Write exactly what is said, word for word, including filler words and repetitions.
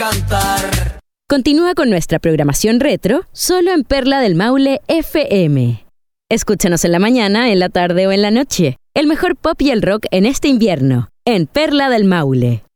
cantar. Continúa con nuestra programación retro solo en Perla del Maule F M. Escúchanos en la mañana, en la tarde o en la noche. El mejor pop y el rock en este invierno, en Perla del Maule.